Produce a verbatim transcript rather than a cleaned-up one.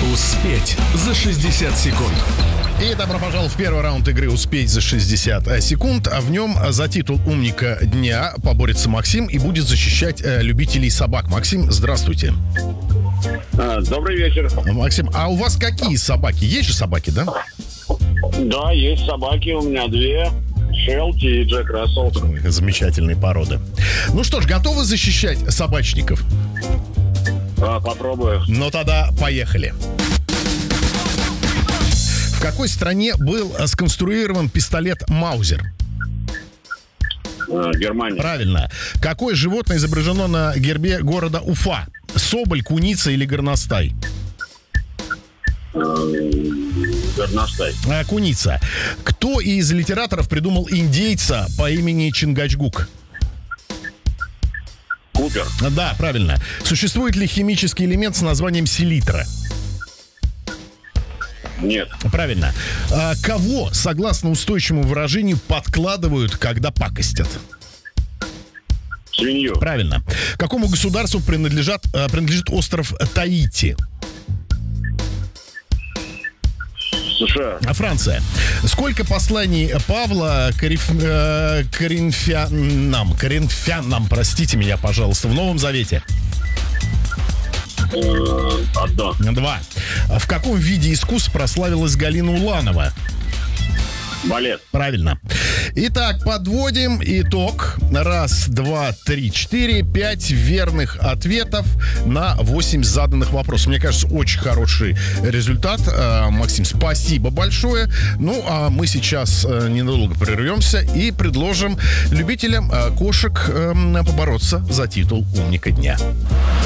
Успеть за шестьдесят секунд. И добро пожаловать в первый раунд игры «Успеть за шестьдесят секунд». А в нем за титул «Умника дня» поборется Максим и будет защищать э, любителей собак. Максим, здравствуйте. А, добрый вечер. Максим, а у вас какие собаки? Есть же собаки, да? Да, есть собаки, у меня две. Шелти и Джек Рассел. Замечательные породы. Ну что ж, готовы защищать собачников? А, попробую. Ну тогда поехали. В какой стране был сконструирован пистолет Маузер? А, Германия. Правильно. Какое животное изображено на гербе города Уфа? Соболь, куница или горностай? А, горностай. А, куница. Кто из литераторов придумал индейца по имени Чингачгук? Купер. Да, правильно. Существует ли химический элемент с названием селитра? Нет. Правильно. А, кого, согласно устойчивому выражению, подкладывают, когда пакостят? Свинью. Правильно. Какому государству принадлежат, а, принадлежит остров Таити? США. А, Франция. Сколько посланий Павла Коринф... э, Коринфянам, Коринфянам, простите меня, пожалуйста, в Новом Завете? Одно. Два. В каком виде искусств прославилась Галина Уланова? Балет. Правильно. Итак, подводим итог. Раз, два, три, четыре, пять верных ответов на восемь заданных вопросов. Мне кажется, очень хороший результат. Максим, спасибо большое. Ну, а мы сейчас ненадолго прервемся и предложим любителям кошек побороться за титул «Умника дня».